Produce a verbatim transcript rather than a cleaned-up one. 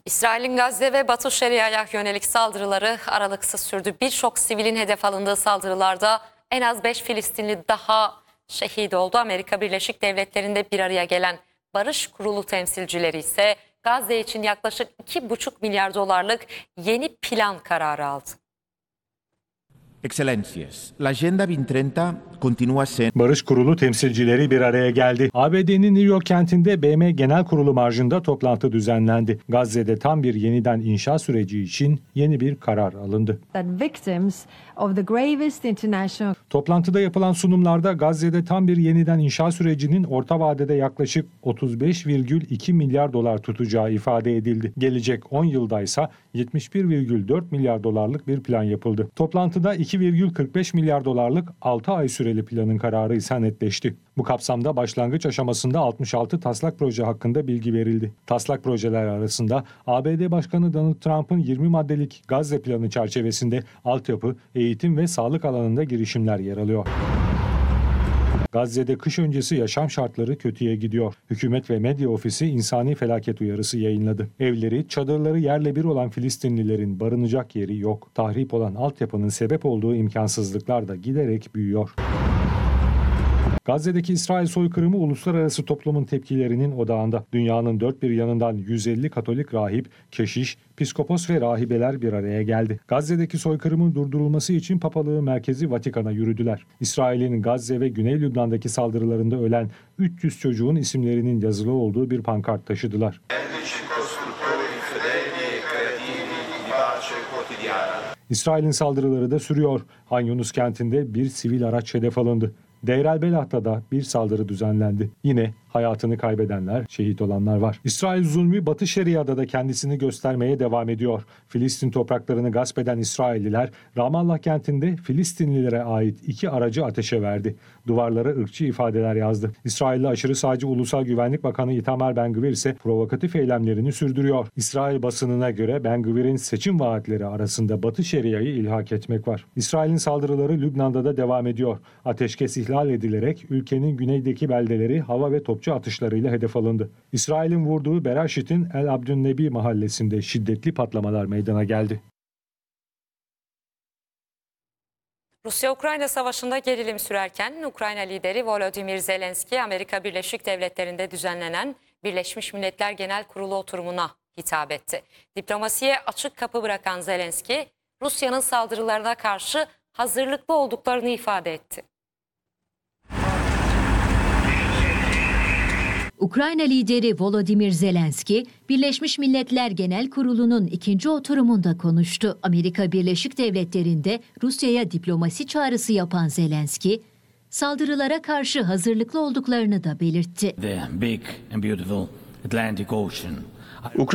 İsrail'in Gazze ve Batı Şeria'ya yönelik saldırıları aralıksız sürdü. Birçok sivilin hedef alındığı saldırılarda en az beş Filistinli daha şehit oldu. Amerika Birleşik Devletleri'nde bir araya gelen Barış Kurulu temsilcileri ise Gazze için yaklaşık iki buçuk milyar dolarlık yeni plan kararı aldı. Excelencias, la Agenda bin trenta continua sendo... Barış Kurulu temsilcileri bir araya geldi. A B D'nin New York kentinde B M Genel Kurulu marjında toplantı düzenlendi. Gazze'de tam bir yeniden inşa süreci için yeni bir karar alındı. International... Toplantıda yapılan sunumlarda Gazze'de tam bir yeniden inşa sürecinin orta vadede yaklaşık otuz beş virgül iki milyar dolar tutacağı ifade edildi. Gelecek on yılda ise yetmiş bir virgül dört milyar dolarlık bir plan yapıldı. Toplantıda iki virgül kırk beş milyar dolarlık altı ay süreli planın kararı ise netleşti. Bu kapsamda başlangıç aşamasında altmış altı taslak proje hakkında bilgi verildi. Taslak projeler arasında A B D Başkanı Donald Trump'ın yirmi maddelik Gazze planı çerçevesinde altyapı, eğitim ve sağlık alanında girişimler yer alıyor. Gazze'de kış öncesi yaşam şartları kötüye gidiyor. Hükümet ve medya ofisi insani felaket uyarısı yayınladı. Evleri, çadırları yerle bir olan Filistinlilerin barınacak yeri yok. Tahrip olan altyapının sebep olduğu imkansızlıklar da giderek büyüyor. Gazze'deki İsrail soykırımı uluslararası toplumun tepkilerinin odağında. Dünyanın dört bir yanından yüz elli Katolik rahip, keşiş, piskopos ve rahibeler bir araya geldi. Gazze'deki soykırımın durdurulması için papalığı merkezi Vatikan'a yürüdüler. İsrail'in Gazze ve Güney Lübnan'daki saldırılarında ölen üç yüz çocuğun isimlerinin yazılı olduğu bir pankart taşıdılar. İsrail'in saldırıları da sürüyor. Han Yunus kentinde bir sivil araç hedef alındı. Deir el-Belah'ta da bir saldırı düzenlendi. Yine hayatını kaybedenler, şehit olanlar var. İsrail zulmü Batı Şeria'da da kendisini göstermeye devam ediyor. Filistin topraklarını gasp eden İsrailliler Ramallah kentinde Filistinlilere ait iki aracı ateşe verdi. Duvarlara ırkçı ifadeler yazdı. İsrailli aşırı sağcı Ulusal Güvenlik Bakanı Itamar Ben-Gvir ise provokatif eylemlerini sürdürüyor. İsrail basınına göre Ben-Gvir'in seçim vaatleri arasında Batı Şeria'yı ilhak etmek var. İsrail'in saldırıları Lübnan'da da devam ediyor. Ateşkes ihlal edilerek ülkenin güneydeki beldeleri hava ve topçu atışlarıyla hedef alındı. İsrail'in vurduğu Beraşit'in El Abdünnebi mahallesinde şiddetli patlamalar meydana geldi. Rusya-Ukrayna savaşında gerilim sürerken Ukrayna lideri Volodymyr Zelenski, Amerika Birleşik Devletleri'nde düzenlenen Birleşmiş Milletler Genel Kurulu oturumuna hitap etti. Diplomasiye açık kapı bırakan Zelenski, Rusya'nın saldırılarına karşı hazırlıklı olduklarını ifade etti. Ukrayna lideri Volodymyr Zelenski, Birleşmiş Milletler Genel Kurulu'nun ikinci oturumunda konuştu. Amerika Birleşik Devletleri'nde Rusya'ya diplomasi çağrısı yapan Zelenski, saldırılara karşı hazırlıklı olduklarını da belirtti. The big and beautiful Atlantic Ocean.